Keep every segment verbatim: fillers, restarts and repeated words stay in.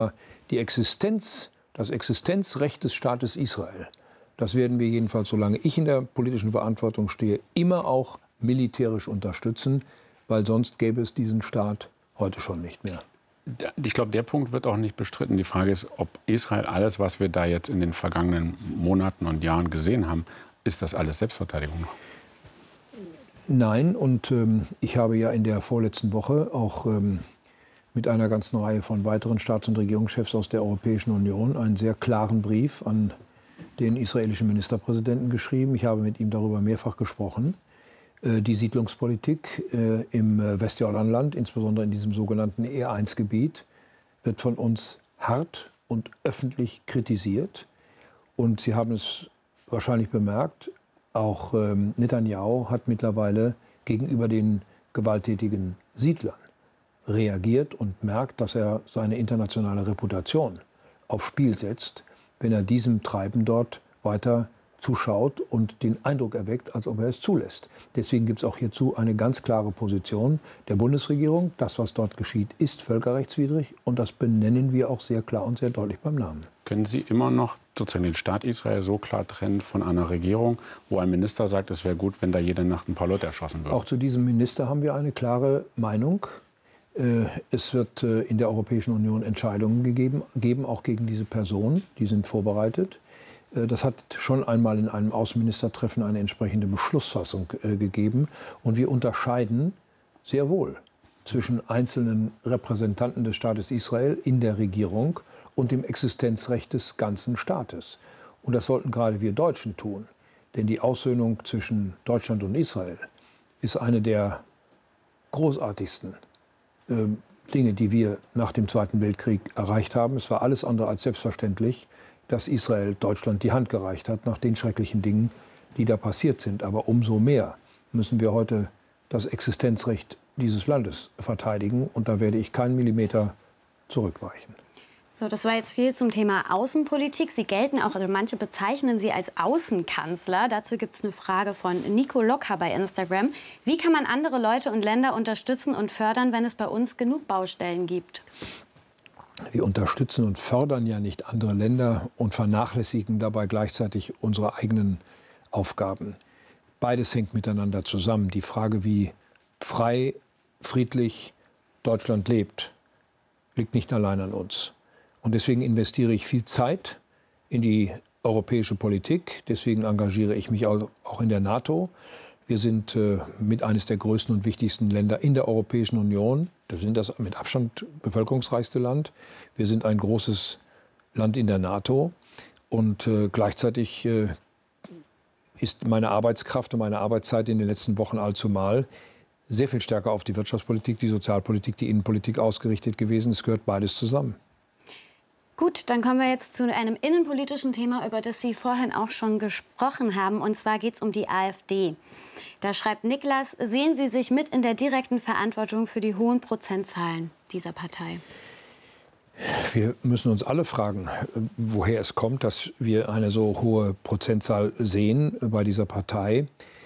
Die Existenz, das Existenzrecht des Staates Israel, das werden wir jedenfalls, solange ich in der politischen Verantwortung stehe, immer auch militärisch unterstützen, weil sonst gäbe es diesen Staat heute schon nicht mehr. Ich glaube, der Punkt wird auch nicht bestritten. Die Frage ist, ob Israel alles, was wir da jetzt in den vergangenen Monaten und Jahren gesehen haben, ist das alles Selbstverteidigung noch? Nein, und ähm, ich habe ja in der vorletzten Woche auch ähm, mit einer ganzen Reihe von weiteren Staats- und Regierungschefs aus der Europäischen Union einen sehr klaren Brief an den israelischen Ministerpräsidenten geschrieben. Ich habe mit ihm darüber mehrfach gesprochen. Äh, die Siedlungspolitik äh, im Westjordanland, insbesondere in diesem sogenannten E eins Gebiet, wird von uns hart und öffentlich kritisiert. Und Sie haben es wahrscheinlich bemerkt, auch ähm, Netanyahu hat mittlerweile gegenüber den gewalttätigen Siedlern reagiert und merkt, dass er seine internationale Reputation aufs Spiel setzt, wenn er diesem Treiben dort weiter zuschaut und den Eindruck erweckt, als ob er es zulässt. Deswegen gibt es auch hierzu eine ganz klare Position der Bundesregierung. Das, was dort geschieht, ist völkerrechtswidrig und das benennen wir auch sehr klar und sehr deutlich beim Namen. Können Sie immer noch sozusagen den Staat Israel so klar trennen von einer Regierung, wo ein Minister sagt, es wäre gut, wenn da jede Nacht ein paar Leute erschossen würden? Auch zu diesem Minister haben wir eine klare Meinung. Es wird in der Europäischen Union Entscheidungen gegeben, geben, auch gegen diese Person. Die sind vorbereitet. Das hat schon einmal in einem Außenministertreffen eine entsprechende Beschlussfassung gegeben. Und wir unterscheiden sehr wohl zwischen einzelnen Repräsentanten des Staates Israel in der Regierung und dem Existenzrecht des ganzen Staates. Und das sollten gerade wir Deutschen tun. Denn die Aussöhnung zwischen Deutschland und Israel ist eine der großartigsten äh, Dinge, die wir nach dem Zweiten Weltkrieg erreicht haben. Es war alles andere als selbstverständlich, dass Israel Deutschland die Hand gereicht hat nach den schrecklichen Dingen, die da passiert sind. Aber umso mehr müssen wir heute das Existenzrecht dieses Landes verteidigen. Und da werde ich keinen Millimeter zurückweichen. So, das war jetzt viel zum Thema Außenpolitik. Sie gelten auch, also manche bezeichnen Sie als Außenkanzler. Dazu gibt es eine Frage von Nico Locker bei Instagram. Wie kann man andere Leute und Länder unterstützen und fördern, wenn es bei uns genug Baustellen gibt? Wir unterstützen und fördern ja nicht andere Länder und vernachlässigen dabei gleichzeitig unsere eigenen Aufgaben. Beides hängt miteinander zusammen. Die Frage, wie frei, friedlich Deutschland lebt, liegt nicht allein an uns. Und deswegen investiere ich viel Zeit in die europäische Politik. Deswegen engagiere ich mich auch in der NATO. Wir sind äh, mit eines der größten und wichtigsten Länder in der Europäischen Union. Wir sind das mit Abstand bevölkerungsreichste Land. Wir sind ein großes Land in der NATO. Und äh, gleichzeitig äh, ist meine Arbeitskraft und meine Arbeitszeit in den letzten Wochen allzumal sehr viel stärker auf die Wirtschaftspolitik, die Sozialpolitik, die Innenpolitik ausgerichtet gewesen. Es gehört beides zusammen. Gut, dann kommen wir jetzt zu einem innenpolitischen Thema, über das Sie vorhin auch schon gesprochen haben. Und zwar geht es um die AfD. Da schreibt Niklas, sehen Sie sich mit in der direkten Verantwortung für die hohen Prozentzahlen dieser Partei? Wir müssen uns alle fragen, woher es kommt, dass wir eine so hohe Prozentzahl sehen bei dieser Partei.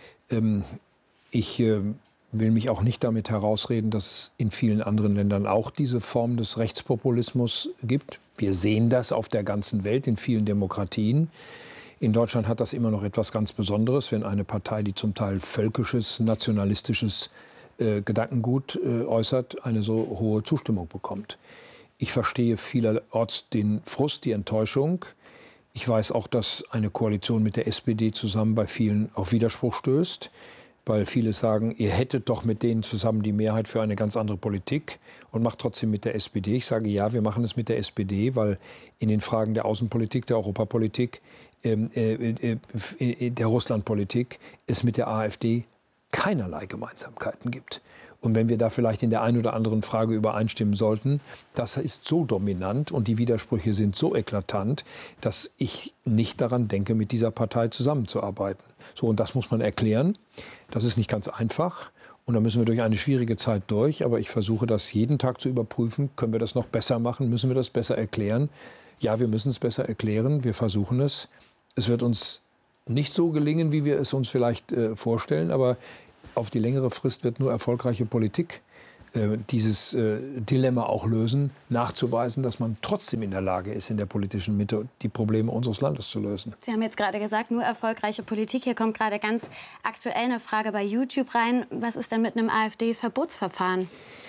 Ich will mich auch nicht damit herausreden, dass es in vielen anderen Ländern auch diese Form des Rechtspopulismus gibt. Wir sehen das auf der ganzen Welt, in vielen Demokratien. In Deutschland hat das immer noch etwas ganz Besonderes, wenn eine Partei, die zum Teil völkisches, nationalistisches äh, Gedankengut äh, äußert, eine so hohe Zustimmung bekommt. Ich verstehe vielerorts den Frust, die Enttäuschung. Ich weiß auch, dass eine Koalition mit der S P D zusammen bei vielen auf Widerspruch stößt, weil viele sagen, ihr hättet doch mit denen zusammen die Mehrheit für eine ganz andere Politik und macht trotzdem mit der S P D. Ich sage, ja, wir machen es mit der S P D, weil in den Fragen der Außenpolitik, der Europapolitik, äh, äh, äh, der Russlandpolitik es mit der AfD keinerlei Gemeinsamkeiten gibt. Und wenn wir da vielleicht in der einen oder anderen Frage übereinstimmen sollten, das ist so dominant und die Widersprüche sind so eklatant, dass ich nicht daran denke, mit dieser Partei zusammenzuarbeiten. So, und das muss man erklären. Das ist nicht ganz einfach. Und da müssen wir durch eine schwierige Zeit durch. Aber ich versuche das jeden Tag zu überprüfen. Können wir das noch besser machen? Müssen wir das besser erklären? Ja, wir müssen es besser erklären. Wir versuchen es. Es wird uns nicht so gelingen, wie wir es uns vielleicht äh, vorstellen. Aber auf die längere Frist wird nur erfolgreiche Politik äh, dieses äh, Dilemma auch lösen, nachzuweisen, dass man trotzdem in der Lage ist, in der politischen Mitte die Probleme unseres Landes zu lösen. Sie haben jetzt gerade gesagt, nur erfolgreiche Politik. Hier kommt gerade ganz aktuell eine Frage bei YouTube rein. Was ist denn mit einem AfD-Verbotsverfahren?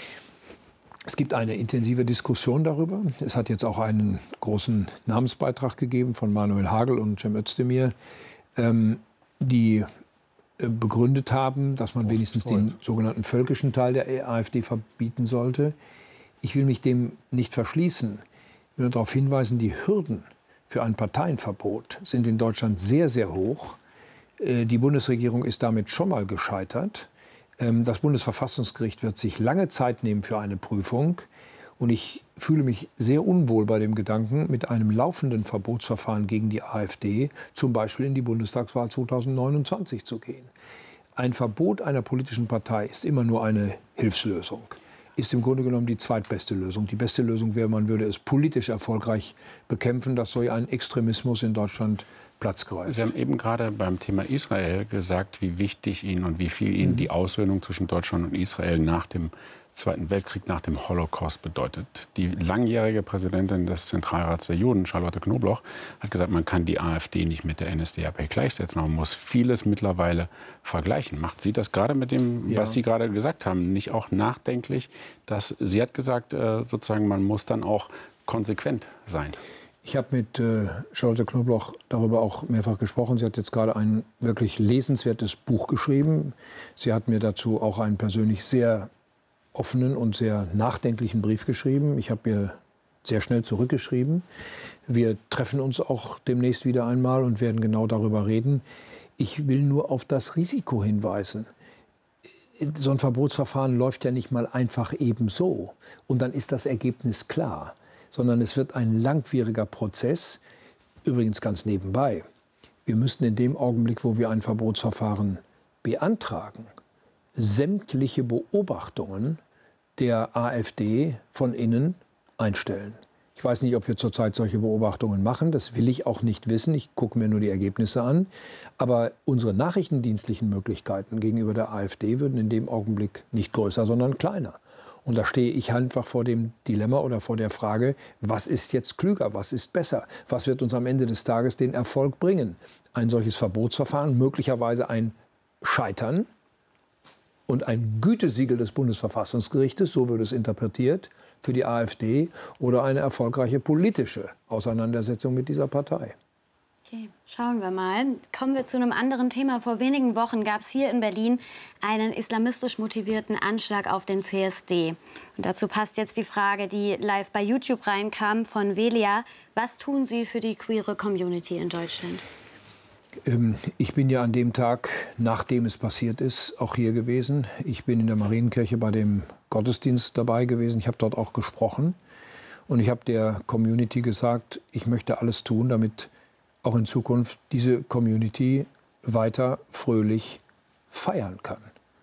Es gibt eine intensive Diskussion darüber. Es hat jetzt auch einen großen Namensbeitrag gegeben von Manuel Hagel und Cem Özdemir, ähm, die äh, begründet haben, dass man wenigstens den sogenannten völkischen Teil der AfD verbieten sollte. Ich will mich dem nicht verschließen. Ich will nur darauf hinweisen, die Hürden für ein Parteienverbot sind in Deutschland sehr, sehr hoch. Äh, die Bundesregierung ist damit schon mal gescheitert. Das Bundesverfassungsgericht wird sich lange Zeit nehmen für eine Prüfung. Und ich fühle mich sehr unwohl bei dem Gedanken, mit einem laufenden Verbotsverfahren gegen die AfD zum Beispiel in die Bundestagswahl zweitausendneunundzwanzig zu gehen. Ein Verbot einer politischen Partei ist immer nur eine Hilfslösung. Ist im Grunde genommen die zweitbeste Lösung. Die beste Lösung wäre, man würde es politisch erfolgreich bekämpfen, dass so ein Extremismus in Deutschland Platz greift. Sie haben eben gerade beim Thema Israel gesagt, wie wichtig Ihnen und wie viel Ihnen mhm. die Aussöhnung zwischen Deutschland und Israel nach dem Zweiten Weltkrieg, nach dem Holocaust bedeutet. Die langjährige Präsidentin des Zentralrats der Juden, Charlotte Knobloch, hat gesagt, man kann die AfD nicht mit der N S D A P gleichsetzen. Man muss vieles mittlerweile vergleichen. Macht Sie das gerade mit dem, ja. was Sie gerade gesagt haben, nicht auch nachdenklich? Dass, sie hat gesagt, sozusagen, man muss dann auch konsequent sein. Ich habe mit äh, Charlotte Knobloch darüber auch mehrfach gesprochen. Sie hat jetzt gerade ein wirklich lesenswertes Buch geschrieben. Sie hat mir dazu auch einen persönlich sehr offenen und sehr nachdenklichen Brief geschrieben. Ich habe ihr sehr schnell zurückgeschrieben. Wir treffen uns auch demnächst wieder einmal und werden genau darüber reden. Ich will nur auf das Risiko hinweisen. So ein Verbotsverfahren läuft ja nicht mal einfach ebenso. Und dann ist das Ergebnis klar. Sondern es wird ein langwieriger Prozess. Übrigens ganz nebenbei. Wir müssten in dem Augenblick, wo wir ein Verbotsverfahren beantragen, sämtliche Beobachtungen der AfD von innen einstellen. Ich weiß nicht, ob wir zurzeit solche Beobachtungen machen. Das will ich auch nicht wissen. Ich gucke mir nur die Ergebnisse an. Aber unsere nachrichtendienstlichen Möglichkeiten gegenüber der AfD würden in dem Augenblick nicht größer, sondern kleiner. Und da stehe ich einfach vor dem Dilemma oder vor der Frage, was ist jetzt klüger, was ist besser? Was wird uns am Ende des Tages den Erfolg bringen? Ein solches Verbotsverfahren, möglicherweise ein Scheitern und ein Gütesiegel des Bundesverfassungsgerichtes, so wird es interpretiert, für die AfD oder eine erfolgreiche politische Auseinandersetzung mit dieser Partei. Okay, schauen wir mal. Kommen wir zu einem anderen Thema. Vor wenigen Wochen gab es hier in Berlin einen islamistisch motivierten Anschlag auf den C S D. Und dazu passt jetzt die Frage, die live bei YouTube reinkam von Velia. Was tun Sie für die queere Community in Deutschland? Ähm, ich bin ja an dem Tag, nachdem es passiert ist, auch hier gewesen. Ich bin in der Marienkirche bei dem Gottesdienst dabei gewesen. Ich habe dort auch gesprochen. Und ich habe der Community gesagt, ich möchte alles tun, damit auch in Zukunft diese Community weiter fröhlich feiern kann.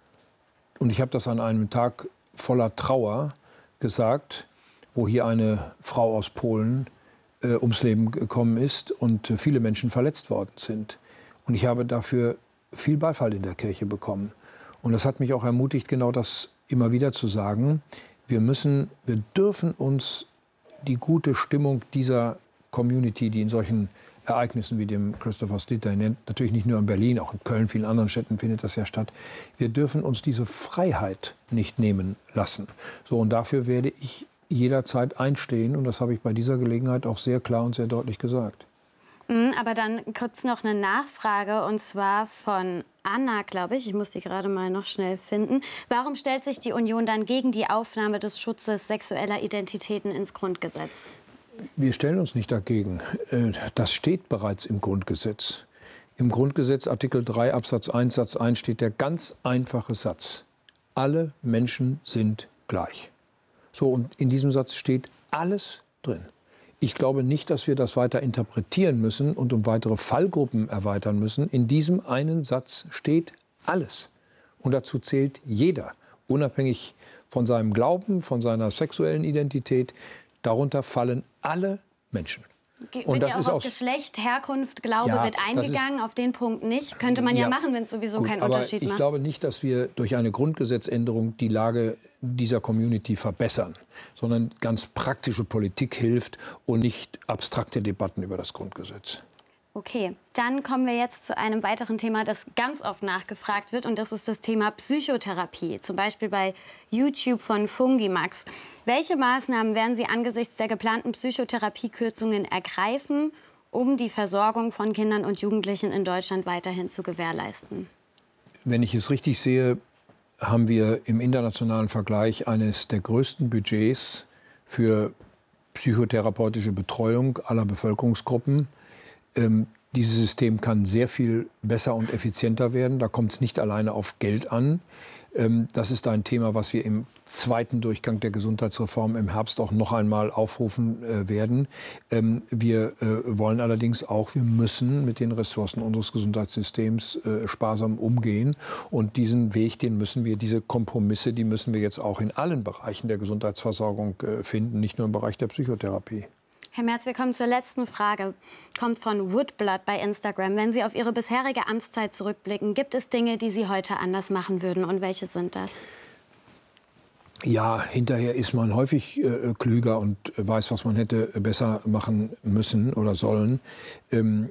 Und ich habe das an einem Tag voller Trauer gesagt, wo hier eine Frau aus Polen äh, ums Leben gekommen ist und äh, viele Menschen verletzt worden sind. Und ich habe dafür viel Beifall in der Kirche bekommen. Und das hat mich auch ermutigt, genau das immer wieder zu sagen. Wir müssen, wir dürfen uns die gute Stimmung dieser Community, die in solchen Ereignissen wie dem Christopher Street Day, natürlich nicht nur in Berlin, auch in Köln, vielen anderen Städten findet das ja statt. Wir dürfen uns diese Freiheit nicht nehmen lassen. So, und dafür werde ich jederzeit einstehen. Und das habe ich bei dieser Gelegenheit auch sehr klar und sehr deutlich gesagt. Aber dann kurz noch eine Nachfrage, und zwar von Anna, glaube ich. Ich muss die gerade mal noch schnell finden. Warum stellt sich die Union dann gegen die Aufnahme des Schutzes sexueller Identitäten ins Grundgesetz? Wir stellen uns nicht dagegen. Das steht bereits im Grundgesetz. Im Grundgesetz Artikel drei Absatz eins Satz eins steht der ganz einfache Satz: Alle Menschen sind gleich. So, und in diesem Satz steht alles drin. Ich glaube nicht, dass wir das weiter interpretieren müssen und um weitere Fallgruppen erweitern müssen. In diesem einen Satz steht alles. Und dazu zählt jeder, unabhängig von seinem Glauben, von seiner sexuellen Identität. Darunter fallen alle Menschen. Wird Und das ja auch ist auf auch Geschlecht, Herkunft, Glaube ja, wird eingegangen, auf den Punkt nicht. Könnte man ja, ja machen, wenn es sowieso gut, keinen aber Unterschied ich macht. Ich glaube nicht, dass wir durch eine Grundgesetzänderung die Lage dieser Community verbessern, sondern ganz praktische Politik hilft und nicht abstrakte Debatten über das Grundgesetz. Okay, dann kommen wir jetzt zu einem weiteren Thema, das ganz oft nachgefragt wird. Und das ist das Thema Psychotherapie, zum Beispiel bei YouTube von Fungimax. Welche Maßnahmen werden Sie angesichts der geplanten Psychotherapiekürzungen ergreifen, um die Versorgung von Kindern und Jugendlichen in Deutschland weiterhin zu gewährleisten? Wenn ich es richtig sehe, haben wir im internationalen Vergleich eines der größten Budgets für psychotherapeutische Betreuung aller Bevölkerungsgruppen. Ähm, dieses System kann sehr viel besser und effizienter werden. Da kommt es nicht alleine auf Geld an. Ähm, das ist ein Thema, was wir im zweiten Durchgang der Gesundheitsreform im Herbst auch noch einmal aufrufen äh, werden. Ähm, wir äh, wollen allerdings auch, wir müssen mit den Ressourcen unseres Gesundheitssystems äh, sparsam umgehen. Und diesen Weg, den müssen wir, diese Kompromisse, die müssen wir jetzt auch in allen Bereichen der Gesundheitsversorgung äh, finden, nicht nur im Bereich der Psychotherapie. Herr Merz, wir kommen zur letzten Frage. Kommt von Woodblood bei Instagram. Wenn Sie auf Ihre bisherige Amtszeit zurückblicken, gibt es Dinge, die Sie heute anders machen würden? Und welche sind das? Ja, hinterher ist man häufig äh, klüger und weiß, was man hätte besser machen müssen oder sollen. Ähm,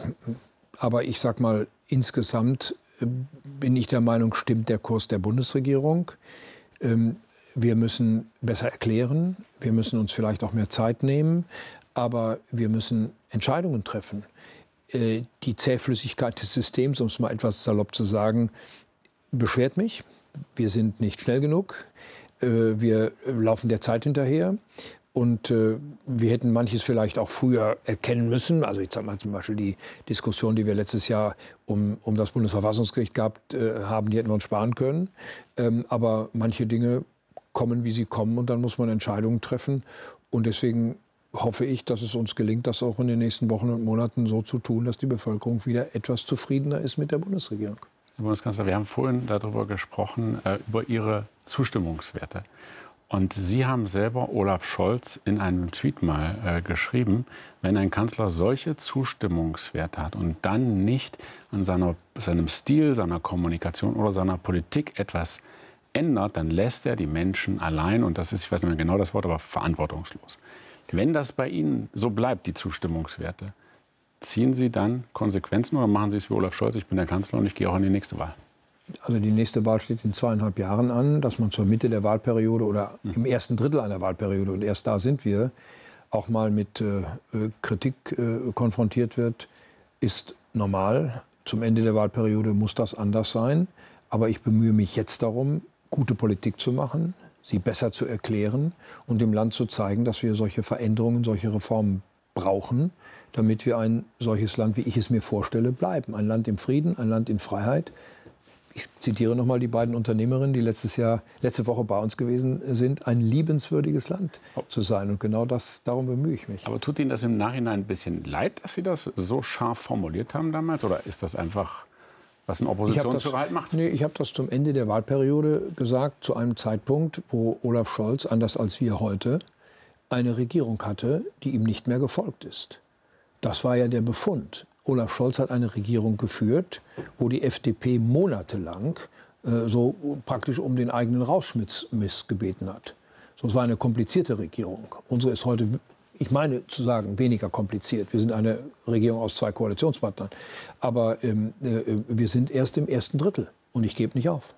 aber ich sag mal, insgesamt äh, bin ich der Meinung, stimmt der Kurs der Bundesregierung. Ähm, Wir müssen besser erklären, wir müssen uns vielleicht auch mehr Zeit nehmen, aber wir müssen Entscheidungen treffen. Äh, die Zähflüssigkeit des Systems, um es mal etwas salopp zu sagen, beschwert mich. Wir sind nicht schnell genug, äh, wir laufen der Zeit hinterher und äh, wir hätten manches vielleicht auch früher erkennen müssen. Also ich sage mal zum Beispiel die Diskussion, die wir letztes Jahr um, um das Bundesverfassungsgericht gehabt äh, haben, die hätten wir uns sparen können. Ähm, aber manche Dinge kommen, wie sie kommen, und dann muss man Entscheidungen treffen. Und deswegen hoffe ich, dass es uns gelingt, das auch in den nächsten Wochen und Monaten so zu tun, dass die Bevölkerung wieder etwas zufriedener ist mit der Bundesregierung. Herr Bundeskanzler, wir haben vorhin darüber gesprochen, äh, über Ihre Zustimmungswerte. Und Sie haben selber Olaf Scholz in einem Tweet mal äh, geschrieben, wenn ein Kanzler solche Zustimmungswerte hat und dann nicht an seiner, seinem Stil, seiner Kommunikation oder seiner Politik etwas ändert, dann lässt er die Menschen allein, und das ist, ich weiß nicht mehr genau das Wort, aber verantwortungslos. Wenn das bei Ihnen so bleibt, die Zustimmungswerte, ziehen Sie dann Konsequenzen oder machen Sie es wie Olaf Scholz, ich bin der Kanzler und ich gehe auch in die nächste Wahl? Also die nächste Wahl steht in zweieinhalb Jahren an, dass man zur Mitte der Wahlperiode oder im ersten Drittel einer Wahlperiode, und erst da sind wir, auch mal mit äh, Kritik äh, konfrontiert wird, ist normal. Zum Ende der Wahlperiode muss das anders sein. Aber ich bemühe mich jetzt darum, gute Politik zu machen, sie besser zu erklären und dem Land zu zeigen, dass wir solche Veränderungen, solche Reformen brauchen, damit wir ein solches Land, wie ich es mir vorstelle, bleiben. Ein Land im Frieden, ein Land in Freiheit. Ich zitiere noch mal die beiden Unternehmerinnen, die letztes Jahr, letzte Woche bei uns gewesen sind, ein liebenswürdiges Land zu sein. Und genau das, darum bemühe ich mich. Aber tut Ihnen das im Nachhinein ein bisschen leid, dass Sie das so scharf formuliert haben damals? Oder ist das einfach, was ein Oppositionsführer halt macht? Nee, ich habe das zum Ende der Wahlperiode gesagt, zu einem Zeitpunkt, wo Olaf Scholz, anders als wir heute, eine Regierung hatte, die ihm nicht mehr gefolgt ist. Das war ja der Befund. Olaf Scholz hat eine Regierung geführt, wo die F D P monatelang äh, so praktisch um den eigenen Rausschmiss gebeten hat. So, es war eine komplizierte Regierung. Unsere ist heute, ich meine zu sagen, weniger kompliziert. Wir sind eine Regierung aus zwei Koalitionspartnern. Aber ähm, äh, wir sind erst im ersten Drittel. Und ich gebe nicht auf.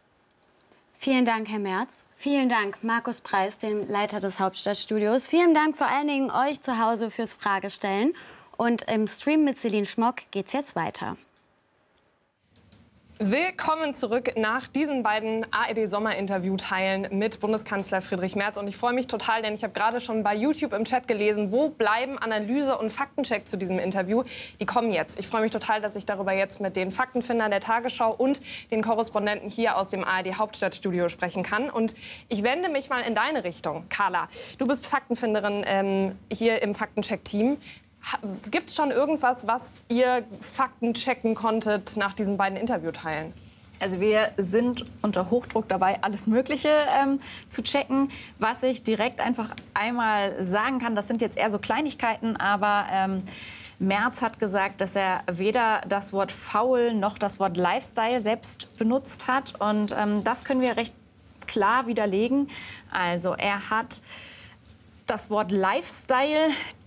Vielen Dank, Herr Merz. Vielen Dank, Markus Preis, dem Leiter des Hauptstadtstudios. Vielen Dank vor allen Dingen euch zu Hause fürs Fragestellen. Und im Stream mit Celine Schmock geht's jetzt weiter. Willkommen zurück nach diesen beiden A R D-Sommerinterview-Teilen mit Bundeskanzler Friedrich Merz. Und ich freue mich total, denn ich habe gerade schon bei YouTube im Chat gelesen, wo bleiben Analyse und Faktencheck zu diesem Interview? Die kommen jetzt. Ich freue mich total, dass ich darüber jetzt mit den Faktenfindern der Tagesschau und den Korrespondenten hier aus dem A R D-Hauptstadtstudio sprechen kann. Und ich wende mich mal in deine Richtung, Carla. Du bist Faktenfinderin ähm, hier im Faktencheck-Team. Gibt es schon irgendwas, was ihr Fakten checken konntet nach diesen beiden Interviewteilen? Also wir sind unter Hochdruck dabei, alles Mögliche ähm, zu checken. Was ich direkt einfach einmal sagen kann, das sind jetzt eher so Kleinigkeiten, aber ähm, Merz hat gesagt, dass er weder das Wort faul noch das Wort Lifestyle selbst benutzt hat. Und ähm, das können wir recht klar widerlegen. Also er hat das Wort Lifestyle